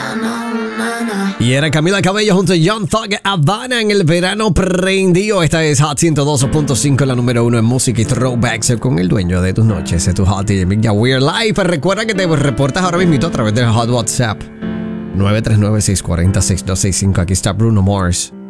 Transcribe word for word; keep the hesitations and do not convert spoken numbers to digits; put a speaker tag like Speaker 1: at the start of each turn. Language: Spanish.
Speaker 1: Y era Camila Cabello junto a Young Thug, Havana en el verano prendido. Esta es Hot ciento dos punto cinco, la número uno en música y throwbacks con el dueño de tus noches, de tu Hot D J Big Ya. We're live. Recuerda que te reportas ahora mismo a través del Hot WhatsApp nueve tres nueve, seis cuatro cero, seis dos seis cinco. Aquí está Bruno Mars